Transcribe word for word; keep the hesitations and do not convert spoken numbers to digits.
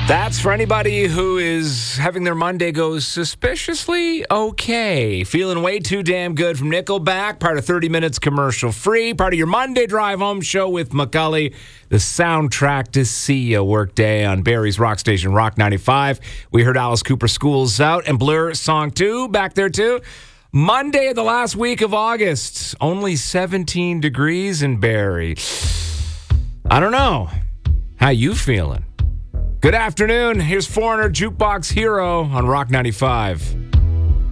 That's for anybody who is having their Monday go suspiciously okay. Feeling way too damn good from Nickelback, part of thirty minutes commercial free, part of your Monday drive home show with McCully, the soundtrack to see a work day on Barrie's Rock Station, Rock ninety-five. We heard Alice Cooper, School's Out, and Blur, Song two, back there too. Monday of the last week of August, only seventeen degrees in Barrie. I don't know. How you feeling? Good afternoon. Here's Foreigner Jukebox Hero on Rock ninety-five.